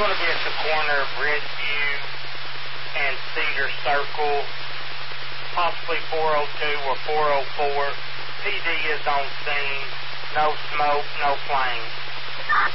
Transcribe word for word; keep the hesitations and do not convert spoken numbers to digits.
going to be at the corner of Ridgeview and Cedar Circle, possibly four oh two or four oh four. P D is on scene. No smoke, no flames.